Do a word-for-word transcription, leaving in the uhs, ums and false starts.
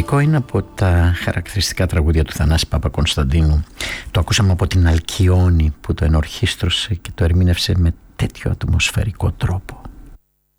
Ατμοσφαιρικό είναι από τα χαρακτηριστικά τραγούδια του Θανάση Παπακωνσταντίνου. Το ακούσαμε από την Αλκιόνη που το ενορχίστρωσε και το ερμήνευσε με τέτοιο ατμοσφαιρικό τρόπο.